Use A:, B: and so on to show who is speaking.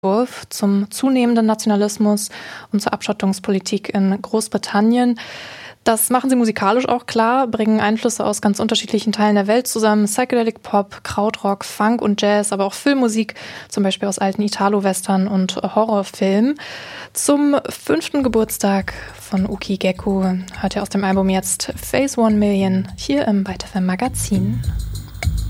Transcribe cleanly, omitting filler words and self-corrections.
A: Vorwurf zum zunehmenden Nationalismus und zur Abschottungspolitik in Großbritannien. Das machen sie musikalisch auch klar, bringen Einflüsse aus ganz unterschiedlichen Teilen der Welt zusammen. Psychedelic Pop, Krautrock, Funk und Jazz, aber auch Filmmusik, zum Beispiel aus alten Italo-Western und Horrorfilmen. Zum 5. Geburtstag von Uki Gekko hört ihr aus dem Album jetzt Phase 1 Million hier im Byte FM Magazin.